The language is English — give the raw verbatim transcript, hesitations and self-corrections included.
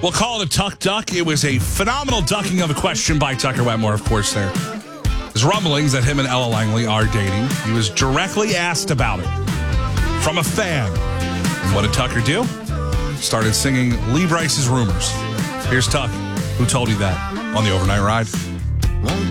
We'll call it a Tuck Duck. It was a phenomenal ducking of a question by Tucker Wetmore, of course, there. There's rumblings that him and Ella Langley are dating. He was directly asked about it from a fan. And what did Tucker do? Started singing Lee Brice's Rumors. Here's Tuck, who told you that on the Overnight Ride.